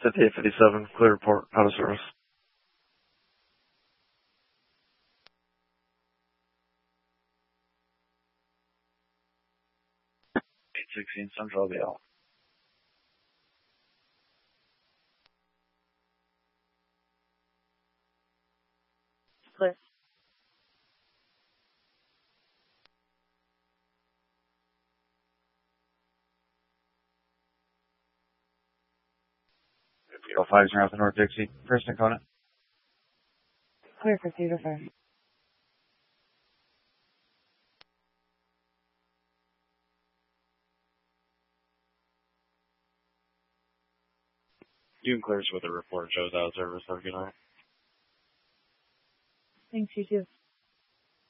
5857, clear report, out of service. 816 Central LBL. Clear. Zero 5 0 the North Dixie. First Nakona. Clear for 305. Dune clears with a report. Joe's out of service. Have a good night. Thanks, you too.